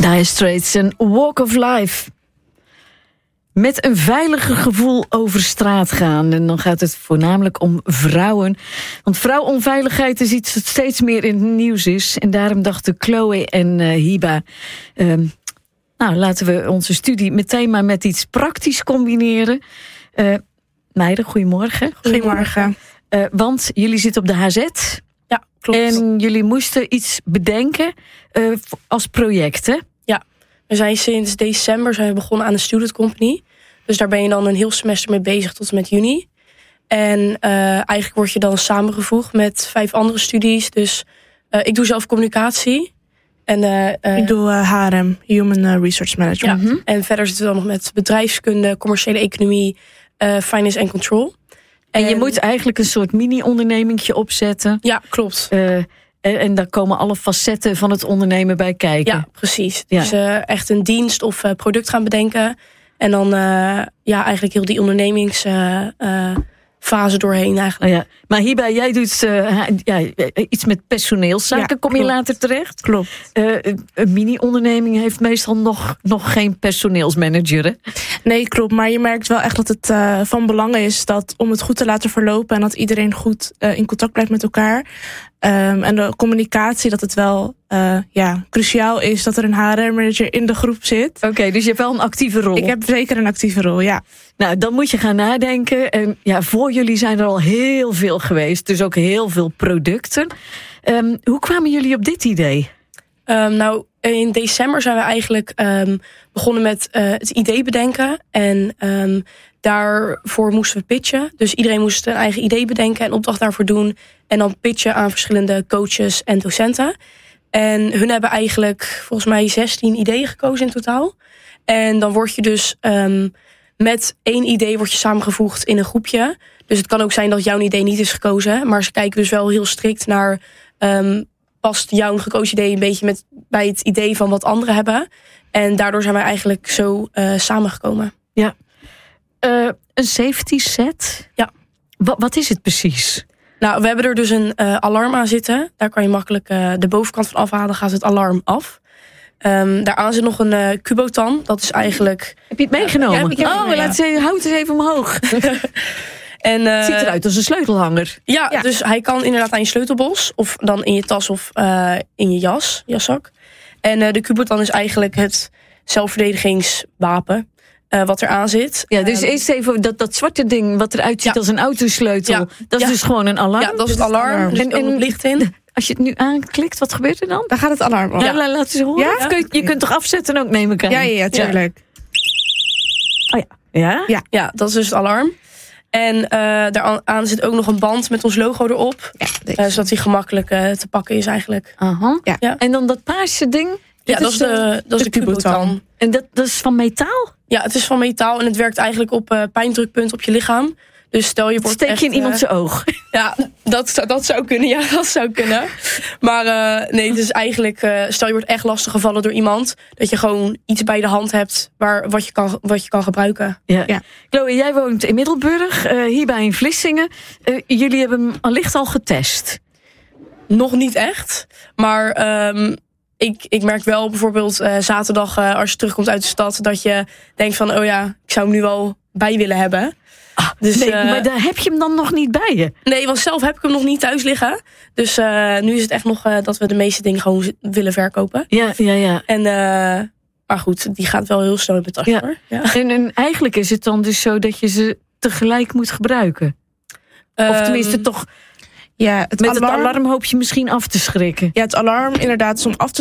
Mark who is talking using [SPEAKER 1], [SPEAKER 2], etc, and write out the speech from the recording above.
[SPEAKER 1] Dire Straits, een Walk of Life. Met een veiliger gevoel over straat gaan. En dan gaat het voornamelijk om vrouwen. Want vrouwonveiligheid is iets dat steeds meer in het nieuws is. En daarom dachten Chloe en Hiba... laten we onze studie meteen maar met iets praktisch combineren. Meiden, goedemorgen.
[SPEAKER 2] Goedemorgen.
[SPEAKER 1] Want jullie zitten op de HZ.
[SPEAKER 2] Ja, klopt.
[SPEAKER 1] En jullie moesten iets bedenken als project, hè?
[SPEAKER 2] Ja, we zijn sinds december begonnen aan de Student Company. Dus daar ben je dan een heel semester mee bezig tot en met juni. En eigenlijk word je dan samengevoegd met 5 andere studies. Dus ik doe zelf communicatie. En,
[SPEAKER 3] ik doe HRM, Human Resource Management.
[SPEAKER 2] Ja, en verder zitten we dan nog met bedrijfskunde, commerciële economie, finance en control.
[SPEAKER 1] En je moet eigenlijk een soort mini-ondernemingje opzetten.
[SPEAKER 2] Ja, klopt.
[SPEAKER 1] En daar komen alle facetten van het ondernemen bij kijken.
[SPEAKER 2] Ja, precies. Ja. Dus echt een dienst of product gaan bedenken. En dan eigenlijk heel die ondernemingsfase doorheen eigenlijk.
[SPEAKER 1] Ja. Maar hierbij, jij doet iets met personeelszaken. Ja, kom je later terecht?
[SPEAKER 3] Klopt.
[SPEAKER 1] Een mini-onderneming heeft meestal nog geen personeelsmanager, hè?
[SPEAKER 3] Nee, klopt. Maar je merkt wel echt dat het van belang is dat om het goed te laten verlopen en dat iedereen goed in contact blijft met elkaar. En de communicatie, dat het wel cruciaal is dat er een HR-manager in de groep zit.
[SPEAKER 1] Oké, dus je hebt wel een actieve rol.
[SPEAKER 3] Ik heb zeker een actieve rol, ja.
[SPEAKER 1] Nou, dan moet je gaan nadenken. En voor jullie zijn er al heel veel geweest. Dus ook heel veel producten. Hoe kwamen jullie op dit idee?
[SPEAKER 2] In december zijn we eigenlijk begonnen met het idee bedenken. En daarvoor moesten we pitchen. Dus iedereen moest een eigen idee bedenken en opdracht daarvoor doen. En dan pitchen aan verschillende coaches en docenten. En hun hebben eigenlijk volgens mij 16 ideeën gekozen in totaal. En dan word je dus met 1 idee word je samengevoegd in een groepje. Dus het kan ook zijn dat jouw idee niet is gekozen. Maar ze kijken dus wel heel strikt naar... past jouw gekozen idee een beetje bij het idee van wat anderen hebben. En daardoor zijn wij eigenlijk zo samengekomen.
[SPEAKER 1] Ja. Een safety set?
[SPEAKER 2] Ja.
[SPEAKER 1] Wat is het precies?
[SPEAKER 2] Nou, we hebben er dus een alarm aan zitten. Daar kan je makkelijk de bovenkant van afhalen, gaat het alarm af. Daaraan zit nog een Kubotan. Dat is eigenlijk...
[SPEAKER 1] Heb je het meegenomen? Houd het even omhoog.
[SPEAKER 2] En,
[SPEAKER 1] het ziet eruit als een sleutelhanger.
[SPEAKER 2] Ja, dus hij kan inderdaad aan je sleutelbos. Of dan in je tas of in je jaszak. En de Kubotan is eigenlijk het zelfverdedigingswapen wat eraan zit.
[SPEAKER 1] Ja, dus eerst even dat zwarte ding wat eruit ziet als een autosleutel. Ja. Dat is dus gewoon een alarm?
[SPEAKER 2] Ja, dat is het alarm. Dus en licht in.
[SPEAKER 1] Als je het nu aanklikt, wat gebeurt er dan?
[SPEAKER 3] Dan gaat het alarm af.
[SPEAKER 1] Ja, laat eens horen. Ja? Je kunt toch afzetten ook, neem ik aan?
[SPEAKER 3] Ja, tuurlijk.
[SPEAKER 1] Ja.
[SPEAKER 2] Ja, dat is dus het alarm. En daaraan zit ook nog een band met ons logo erop. Ja, zodat die gemakkelijk te pakken is eigenlijk.
[SPEAKER 1] Aha. Ja. En dan dat paarse ding?
[SPEAKER 2] Ja, dat is de Kubotan.
[SPEAKER 1] En dat is van metaal?
[SPEAKER 2] Ja, het is van metaal en het werkt eigenlijk op pijndrukpunt op je lichaam. Dus stel je wordt
[SPEAKER 1] steek je in iemand zijn oog? Ja,
[SPEAKER 2] dat zou kunnen. Ja, dat zou kunnen. Maar nee, het is eigenlijk... stel je wordt echt lastig gevallen door iemand... dat je gewoon iets bij de hand hebt wat je kan gebruiken.
[SPEAKER 1] Ja. Chloe, jij woont in Middelburg, hierbij in Vlissingen. Jullie hebben hem allicht al getest?
[SPEAKER 2] Nog niet echt. Maar ik merk wel bijvoorbeeld zaterdag... als je terugkomt uit de stad... dat je denkt van, ik zou hem nu wel bij willen hebben...
[SPEAKER 1] Dus, nee, maar daar heb je hem dan nog niet bij je?
[SPEAKER 2] Nee, want zelf heb ik hem nog niet thuis liggen. Dus nu is het echt nog dat we de meeste dingen gewoon willen verkopen.
[SPEAKER 1] Ja.
[SPEAKER 2] En, maar goed, die gaat wel heel snel in mijn tas.
[SPEAKER 1] Ja. Ja. En eigenlijk is het dan dus zo dat je ze tegelijk moet gebruiken? Of tenminste toch...
[SPEAKER 3] Ja,
[SPEAKER 1] het alarm hoop je misschien af te schrikken.
[SPEAKER 3] Ja, het alarm inderdaad is om af te